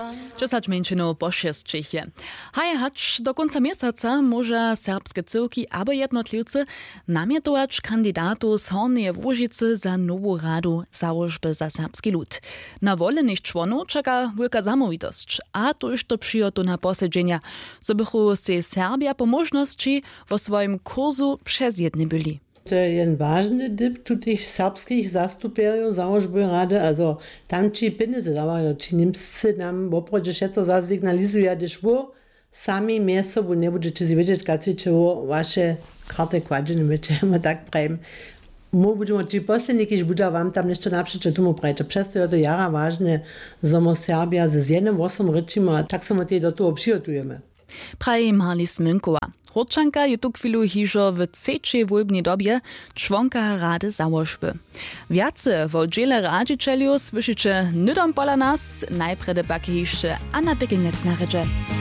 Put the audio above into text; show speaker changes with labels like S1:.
S1: 10 menšinov po 6 Čechie. Hač do konca mjeseca może serbske cyrki abo jednotlivce namjetować kandidatów z Hornije Łužice za nowu radu założby za serbski lud. Na wolenych członów czeka wielka zamówitość, a to już to przyjoto na posiedzenia, so bychu se Serbia po możności wo swoim kursu przezjedni byli.
S2: To je jen ważny dyb tu tych serbskich zastupierów założby rady, also tam ci pieniądze dawają, ci Niemcy nam w oprodzie šeco zasygnalizują, gdyż wo sami mięso, bo nie będziecie si wiedzieć, kacy czego wasze karty kładziemy, będziemy tak prajem. My będziemy ci posledniki, że będą wam tam jeszcze naprzeciw tomu prajeć. Przez to je to jara ważne, że my Serbia z jednym głosem ryczymy, a tak samo do tego przygotujemy.
S1: Praje Marli Sminkowa. Horčanka je tu chwilu hižo w trzeciej wólbnej dobie członka Rady założby. Wiace wo dziele radzicielju słyszycie nydom pola nas, najprede bakie hiszcze Anna Begelnec na redzie.